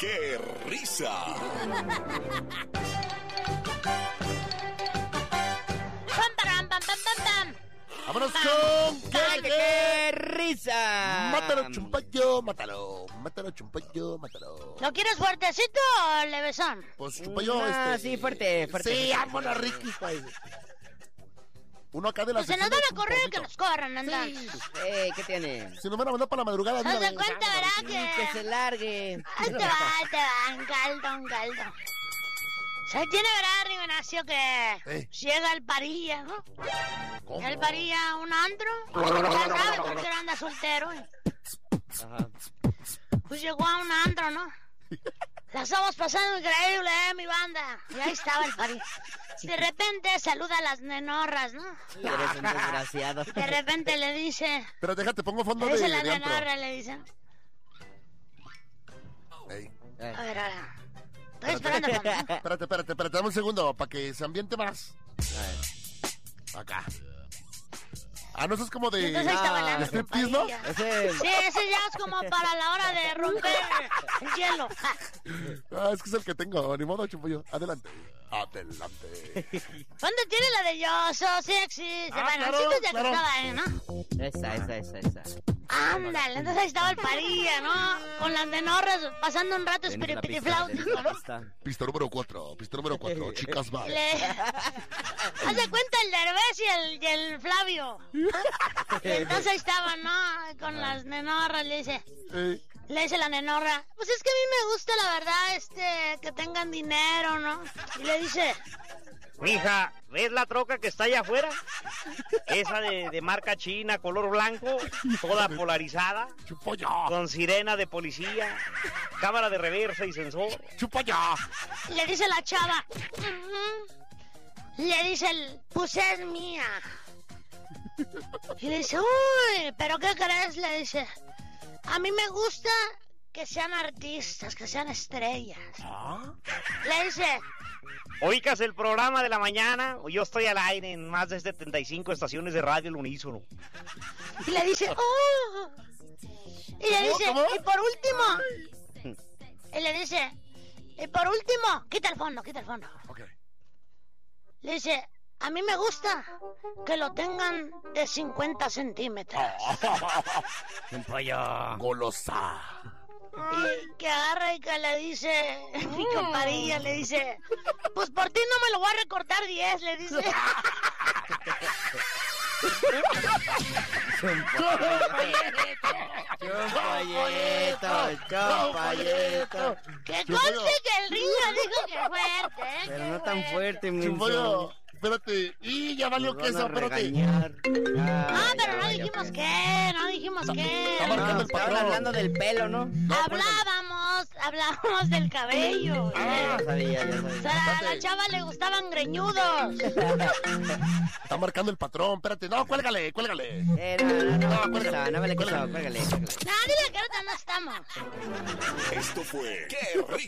¡Qué risa! ¡Pam, pam, pam, pam! ¡Vámonos con ¡Qué risa! Mátalo, chumpayo, mátalo. Mátalo, chumpayo, mátalo. ¿Lo quieres fuertecito o levesón? Pues chumpayo, Sí, fuerte. Sí, vámonos, Ricky, pues. Uno acá de la Pues se nos van a correr que nos corran, anda. Sí. ¿Qué tiene? Si nos van a mandar para la madrugada, ¿Haz de una vez. cuenta, verdad? Que se largue. Ahí te va, un caldo. ¿Sabes? Tiene verdad, Ignacio, que llega el Parilla, ¿no? ¿Cómo? El Parilla a un antro. Ya sabes, porque él anda soltero. Ajá. Pues llegó a un antro, ¿no? La estamos pasando increíble, mi banda. Y ahí estaba el Parilla. De repente saluda a las nenorras, ¿no? Eres un desgraciado. De repente le dice... Pero déjate, pongo fondo Le dice la de antro. nenorra, le dice... Ey. A ver, ahora... Estoy esperando, papá. Espérate, dame un segundo para que se ambiente más. Acá. Ah, no, eso es como de... Entonces ahí estaba la ¿de striptease, no? Sí, ese ya es como para la hora de romper el hielo. Ah, es que es el que tengo, ni modo, chumpayo. Adelante. ¿Dónde tiene la de yo soy sexy? Bueno, claro, sí te claro. gustaba, ¿no? Esa. Ándale, entonces ahí estaba el Parilla, ¿no? Con las nenorras, pasando un rato espiripitiflauta, ¿no? Pista número 4, chicas, va. Haz de cuenta el Derbez y el Flavio. Y entonces ahí estaban, ¿no? Con las nenorras, le dice la nenorra, pues es que a mí me gusta, la verdad, que tengan dinero, ¿no? Y le dice... Mija, ¿ves la troca que está allá afuera? Esa de marca china, color blanco, toda polarizada, con sirena de policía, cámara de reversa y sensor. Le dice la chava. Le dice pues es mía. Y le dice, uy, ¿pero qué crees? Le dice, a mí me gusta que sean artistas, que sean estrellas. Le dice... Oigas el programa de la mañana, yo estoy al aire en más de 75 estaciones de radio al unísono. Y le dice, oh. Y le dice, ¿Cómo? y por último. Y le dice, y por último, quita el fondo. Okay. Le dice, a mí me gusta que lo tengan de 50 centímetros. Golosa. Y que agarra y que le dice, mi compadilla le dice, pues por ti no me lo voy a recortar 10, le dice. Chompayito. Que conste que el río dijo que fuerte, Pero no tan fuerte, mi Chumpayo, espérate. Y ya valió queso, espérate. Ah, pero no dijimos qué, Está marcando el Estaban patrón. hablando del pelo, ¿no? Hablábamos del cabello. Ya sabía. O sea, a la chava le gustaban greñudos. Está marcando el patrón, espérate. No, cuélgale. No vale cuélgale. queso, cuélgale. No, dile que ahorita no estamos. Esto fue ¡Qué risa!